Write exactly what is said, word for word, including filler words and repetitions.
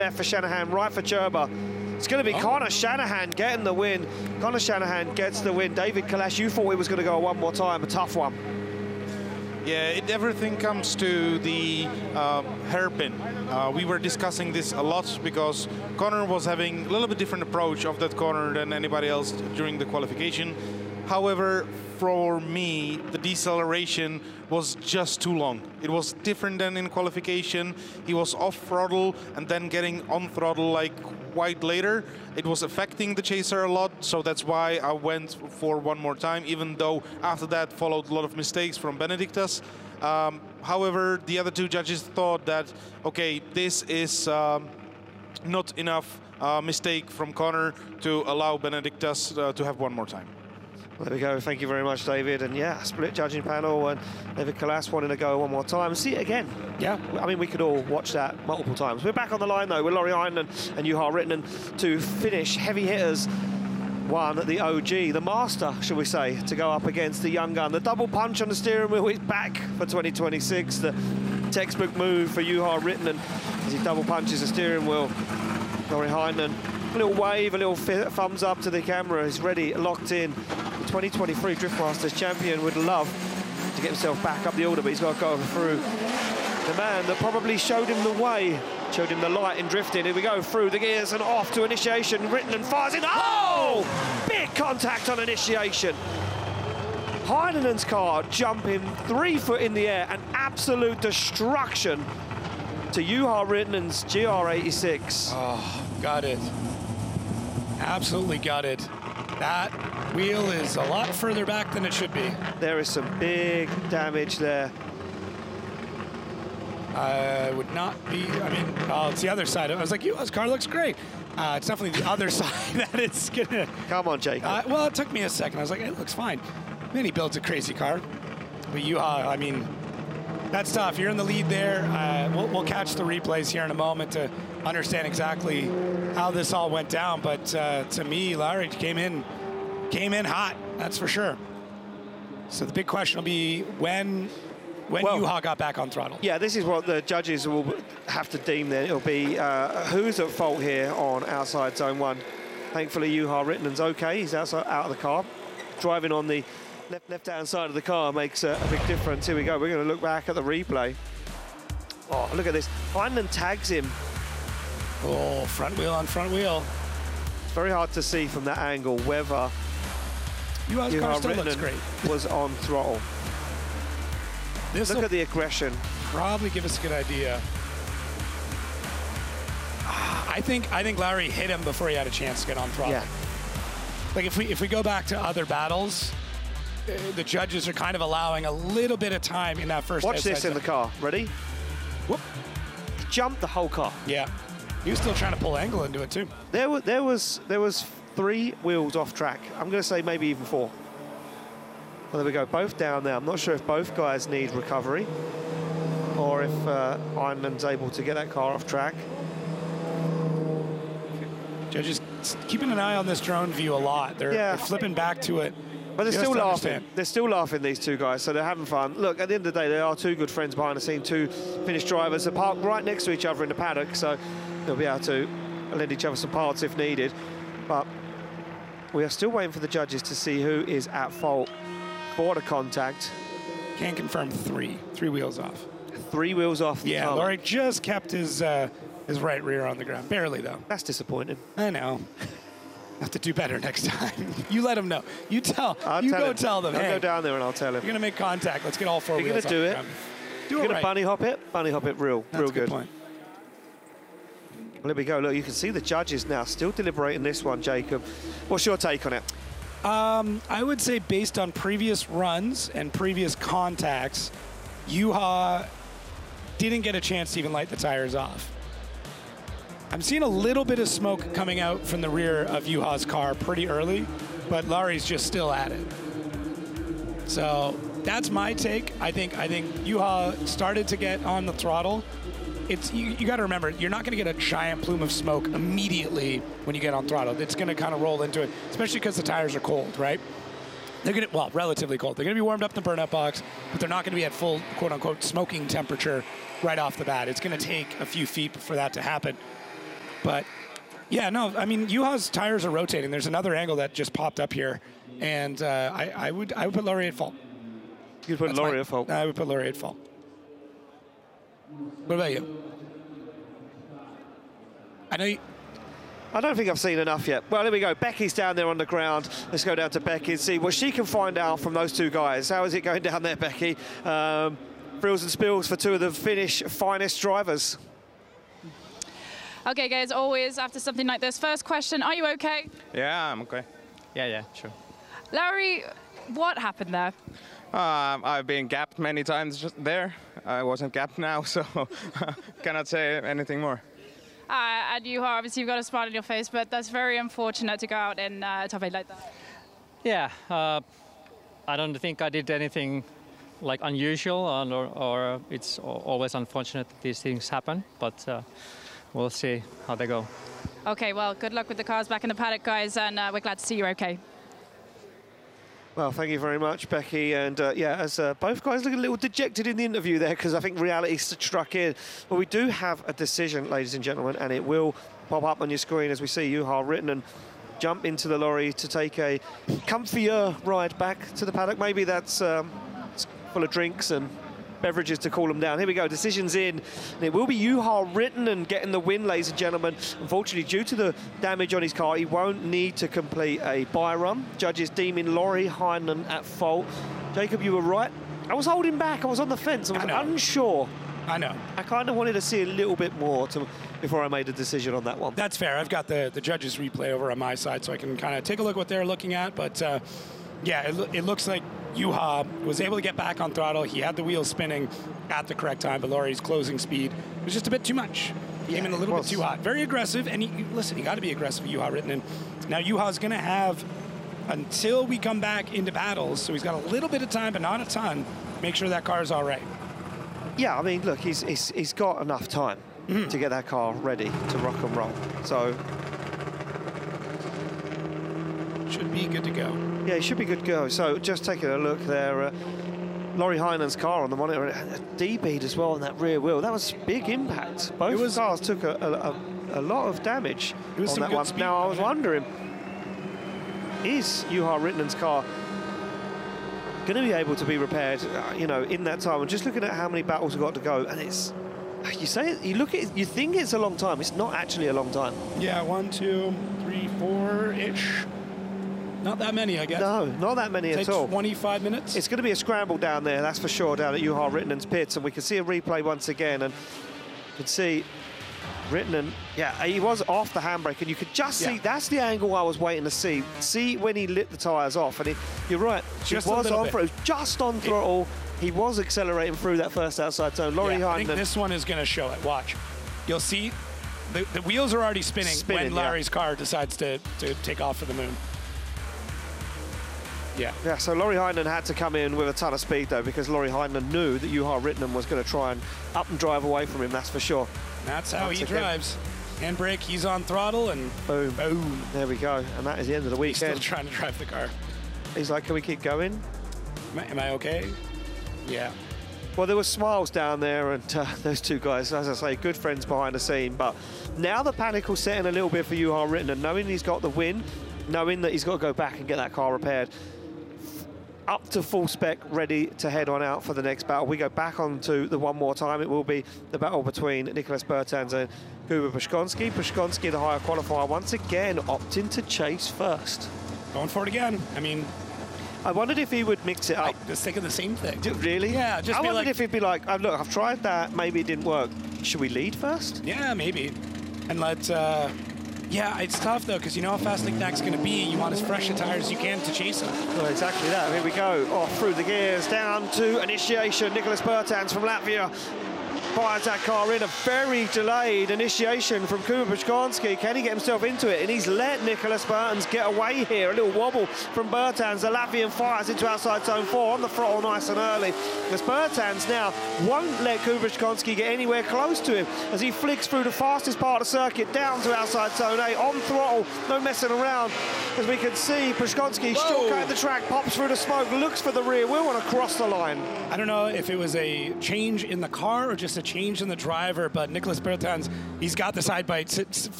Left for Shanahan, right for Gerber. It's going to be oh. Connor Shanahan getting the win. Connor Shanahan gets the win. David Kalash, you thought it was going to go one more time, a tough one. Yeah, it, everything comes to the um, hairpin. Uh, we were discussing this a lot because Connor was having a little bit different approach of that corner than anybody else during the qualification. However, for me, the deceleration was just too long. It was different than in qualification. He was off throttle and then getting on throttle like quite later. It was affecting the chaser a lot, so that's why I went for one more time, even though after that followed a lot of mistakes from Benedictus. Um, however, the other two judges thought that, okay, this is um, not enough uh, mistake from Connor to allow Benedictus uh, to have one more time. There we go. Thank you very much, David. And yeah, split judging panel, and David Kalash wanting to go one more time. See it again. Yeah, I mean, we could all watch that multiple times. We're back on the line, though, with Laurie Heinonen and Juha Rittinen to finish heavy hitters. One, the O G, the master, shall we say, to go up against the young gun. The double punch on the steering wheel is back for twenty twenty-six. The textbook move for Juha Rittinen as he double punches the steering wheel. Laurie Heinonen, a little wave, a little thumbs up to the camera. He's ready, locked in. The twenty twenty-three Drift Masters champion would love to get himself back up the order, but he's got to go through the man that probably showed him the way, showed him the light in drifting. Here we go, through the gears and off to initiation. Rittinen fires in. Oh! Big contact on initiation. Heinenen's car jumping three foot in the air, an absolute destruction to Juha Rittinen's G R eighty-six. Oh, got it. Absolutely got it. That wheel is a lot further back than it should be. There is some big damage there. I would not be, I mean, oh, it's the other side. I was like, Juha's car looks great. Uh, it's definitely the other side that it's gonna. Come on, Jacob. Uh, well, it took me a second. I was like, it looks fine. Then he builds a crazy car. But Juha, I mean, that's tough. You're in the lead there. Uh, we'll, we'll catch the replays here in a moment to understand exactly how this all went down. But uh, to me, Larry came in, came in hot. That's for sure. So the big question will be when, when well, Juha got back on throttle. Yeah, this is what the judges will have to deem. Then it'll be uh, who's at fault here on outside zone one. Thankfully, Juha Rittinen's okay. He's outside, out of the car, driving on the left left hand side of the car makes a, a big difference. Here we go. We're going to look back at the replay. Oh, look at this. Heinonen tags him. Oh, front wheel on front wheel. It's very hard to see from that angle whether Juha's car still looks great. was on throttle. This look at the aggression. Probably give us a good idea. I think I think Larry hit him before he had a chance to get on throttle. Yeah. Like if we if we go back to other battles, uh, the judges are kind of allowing a little bit of time in that first. Watch this in the car. Ready? Whoop! He jumped the whole car. Yeah. He was still trying to pull angle into it too. There was there was there was three wheels off track. I'm going to say maybe even four. Well, there we go. Both down there. I'm not sure if both guys need recovery or if uh, Heinenen's able to get that car off track. Judges keeping an eye on this drone view a lot. They're, yeah. they're flipping back to it. But they're Just still laughing. Understand. They're still laughing, these two guys, so they're having fun. Look, at the end of the day, they are two good friends behind the scene, two finished drivers. They're parked right next to each other in the paddock, so they'll be able to lend each other some parts if needed. But we are still waiting for the judges to see who is at fault for the contact. Can confirm three. Three wheels off. Three wheels off. Yeah, car. Laurie just kept his uh, his right rear on the ground. Barely, though. That's disappointing. I know. Have to do better next time. You let them know. You tell. I'll you tell go him. tell them. I'll hey, go down there and I'll tell him. You're going to make contact. Let's get all four You're wheels gonna do off it. the ground. You're Do it going right. to bunny hop it? Bunny hop it real, That's real a good. good. Point. Well, there we go. Look, you can see the judges now still deliberating this one, Jacob. What's your take on it? Um, I would say based on previous runs and previous contacts, Juha didn't get a chance to even light the tires off. I'm seeing a little bit of smoke coming out from the rear of Juha's car pretty early, but Laurie's just still at it. So that's my take. I think I think Juha started to get on the throttle. It's you, you got to remember, you're not going to get a giant plume of smoke immediately when you get on throttle. It's going to kind of roll into it, especially because the tires are cold, right? They're going to, well, relatively cold. They're going to be warmed up in the burnout box, but they're not going to be at full, quote-unquote, smoking temperature right off the bat. It's going to take a few feet for that to happen. But yeah, no, I mean, Juha's tires are rotating. There's another angle that just popped up here, and uh, I, I would I would put Laurie at fault. You'd put That's Laurie my- at fault. I would put Laurie at fault. What about you? I know you, I don't think I've seen enough yet. Well, there we go. Becky's down there on the ground. Let's go down to Becky and see what she can find out from those two guys. How is it going down there, Becky? Um, frills and spills for two of the Finnish finest drivers. Okay, guys, always after something like this. First question, are you okay? Yeah, I'm okay. Yeah, yeah, sure. Larry, what happened there? Um, I've been gapped many times just there. I wasn't gapped now, so cannot say anything more. Uh, and you are, obviously, you've got a smile on your face, but that's very unfortunate to go out in uh, a top eight like that. Yeah, uh, I don't think I did anything like unusual, or, or it's al- always unfortunate that these things happen, but uh, we'll see how they go. Okay, well, good luck with the cars back in the paddock, guys, and uh, we're glad to see you're okay. Well, thank you very much, Becky. And uh, yeah, as uh, both guys look a little dejected in the interview there because I think reality st- struck in. But we do have a decision, ladies and gentlemen, and it will pop up on your screen as we see Juha Rittinen jump into the lorry to take a comfier ride back to the paddock. Maybe that's um, full of drinks and beverages to cool them down. Here we go, decisions in. And it will be Juha Rittinen getting the win, ladies and gentlemen. Unfortunately, due to the damage on his car, he won't need to complete a bye run. Judges deeming Laurie Heinen at fault. Jacob, you were right. I was holding back. I was on the fence. I was I know. unsure. I know. I kind of wanted to see a little bit more to, before I made a decision on that one. That's fair. I've got the, the judges replay over on my side, so I can kind of take a look at what they're looking at. But uh, yeah, it, lo- it looks like Juha was able to get back on throttle. He had the wheels spinning at the correct time, but Laurie's closing speed was just a bit too much. He came Yeah, in a it little bit was. too hot. Very aggressive, and he, listen, you got to be aggressive, Juha Rittinen. Now Juha's going to have until we come back into battles, so he's got a little bit of time, but not a ton. Make sure that car's all right. Yeah, I mean, look, he's, he's, he's got enough time Mm-hmm. to get that car ready to rock and roll. So, Should be good to go. yeah, he should be good to go. So, just taking a look there, uh, Laurie Heinen's car on the monitor, a D-bead as well on that rear wheel. That was big impact. Both It was- cars took a, a, a, a lot of damage It was on some that good one. speed Now, I was coming in. wondering, is Juha Rittenen's car going to be able to be repaired, uh, you know, in that time? And just looking at how many battles we've got to go, and it's, you say, you look at it, you think it's a long time. It's not actually a long time. Yeah, one, two, three, four-ish. Not that many, I guess. No, not that many Say at all. twenty-five minutes. It's going to be a scramble down there, that's for sure, down at Juha Rittenen's pits, and we can see a replay once again, and you can see Rittinen, yeah, he was off the handbrake, and you could just see, Yeah. that's the angle I was waiting to see. See when he lit the tyres off, and he, you're right, Just he a was little on bit. throttle, just on throttle. He was accelerating through that first outside zone. Laurie Yeah, I think Heinen, this one is going to show it. Watch. You'll see the, the wheels are already spinning, Spinning, when yeah. Larry's car decides to, to take off for the moon. Yeah. yeah, so Laurie Heinen had to come in with a ton of speed, though, because Laurie Heinen knew that Juha Rittinen was going to try and up and drive away from him, that's for sure. That's how Once he again. drives. Handbrake, he's on throttle, and Boom. boom. There we go, and that is the end of the He's still weekend. trying to drive the car. He's like, can we keep going? Am I, am I okay? Yeah. Well, there were smiles down there, and uh, those two guys, as I say, good friends behind the scene. But now the panic will set in a little bit for Juha Rittinen, knowing he's got the win, knowing that he's got to go back and get that car repaired. Up to full spec, ready to head on out for the next battle. We go back onto the one more time. It will be the battle between Nicholas Bertans and Kuba Pushkonski. Pushkonski, the higher qualifier, once again opting to chase first. Going for it again. I mean, I wondered if he would mix it I up. was thinking the same thing. Do- Really? Yeah, just I be wondered like- if he'd be like, oh, look, I've tried that, maybe it didn't work. Should we lead first? Yeah, maybe. And let, uh, yeah, it's tough though, because you know how fast Knack's going to be. You want as fresh a tires as you can to chase him. Well, exactly that. Here we go. Off through the gears, down to initiation. Nicholas Bertans from Latvia fires that car in. A very delayed initiation from Kuba Pushkonski. Can he get himself into it? And he's let Nicholas Bertans get away here. A little wobble from Bertans. The Latvian fires into outside zone four on the throttle nice and early. As Bertans now won't let Kuba Pushkonski get anywhere close to him as he flicks through the fastest part of the circuit down to outside zone eight on throttle. No messing around. As we can see, Pushkonski shortcutting the track, pops through the smoke, looks for the rear wheel and across the line. I don't know if it was a change in the car or just a change in the driver, but Nicholas Bertans, he's got the side bite s- s-